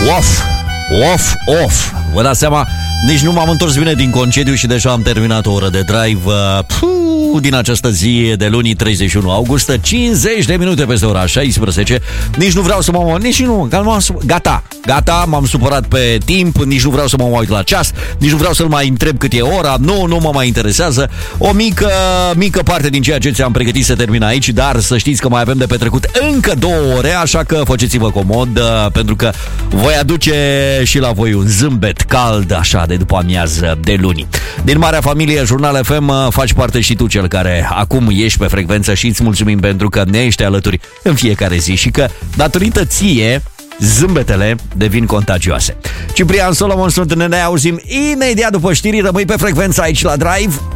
Off. Vă dați seama, nici nu m-am întors bine din concediu și deja am terminat o oră de drive din această zi de luni 31 august, 50 de minute peste ora 16. Nici nu vreau să Gata, m-am supărat pe timp, nici nu vreau să mă uit la ceas, nici nu vreau să-l mai întreb cât e ora. Nu mă mai interesează. O mică parte din ceea ce ți-am pregătit se termină aici, dar să știți că mai avem de petrecut încă 2 ore, așa că faceți-vă comod, pentru că voi aduce și la voi un zâmbet cald, așa, de după amiază de luni. Din marea familie Jurnal FM faci parte și tu, cel care acum ești pe frecvență, și îți mulțumim pentru că ne ești alături în fiecare zi și că, datorită ție, zâmbetele devin contagioase. Ciprian Solomon sunt, ne auzim imediat după știri. Rămâi pe frecvență aici la Drive.